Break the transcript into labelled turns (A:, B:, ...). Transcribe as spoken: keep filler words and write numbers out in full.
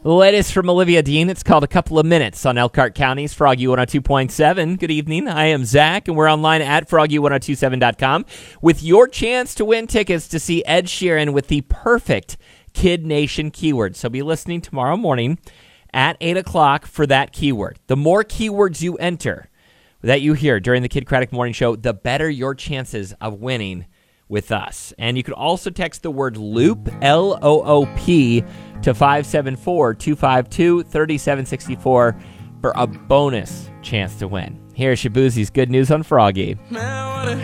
A: The latest from Olivia Dean. It's called A Couple of Minutes on Elkhart County's Froggy one oh two point seven. Good evening. I am Zach, and we're online at froggy ten twenty-seven dot com with your chance to win tickets to see Ed Sheeran with the perfect Kid Nation keyword. So be listening tomorrow morning at eight o'clock for that keyword. The more keywords you enter that you hear during the Kid Craddock Morning Show, the better your chances of winning with us. And you could also text the word LOOP, L O O P, to five seven four, two five two, three seven six four for a bonus chance to win. Here's Shabuzi's Good News on Froggy.
B: Man,